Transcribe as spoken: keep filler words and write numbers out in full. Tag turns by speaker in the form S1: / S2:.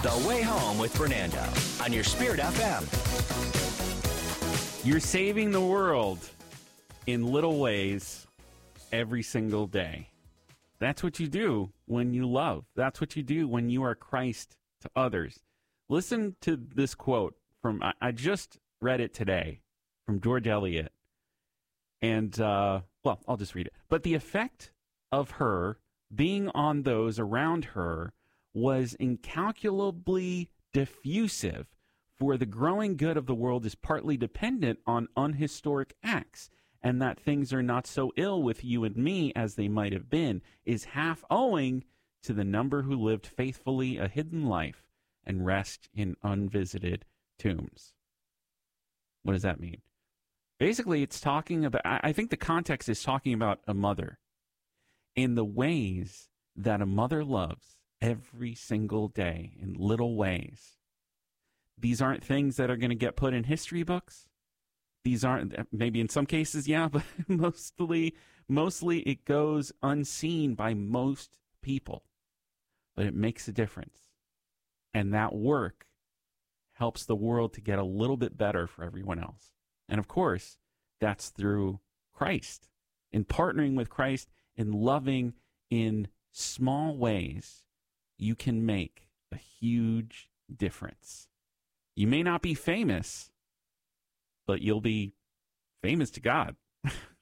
S1: The Way Home with Fernando on your Spirit F M.
S2: You're saving the world in little ways every single day. That's what you do when you love. That's what you do when you are Christ to others. Listen to this quote from, I, I just read it today, from George Eliot. And, uh, well, I'll just read it. But the effect of her being on those around her was incalculably diffusive, for the growing good of the world is partly dependent on unhistoric acts, and that things are not so ill with you and me as they might have been is half owing to the number who lived faithfully a hidden life and rest in unvisited tombs. What does that mean? Basically, it's talking about, I think the context is talking about a mother in the ways that a mother loves every single day in little ways. These aren't things that are going to get put in history books. These aren't, maybe in some cases, yeah, but mostly, mostly it goes unseen by most people. But it makes a difference. And that work helps the world to get a little bit better for everyone else. And of course, that's through Christ. In partnering with Christ, in loving in small ways, you can make a huge difference. You may not be famous, but you'll be famous to God.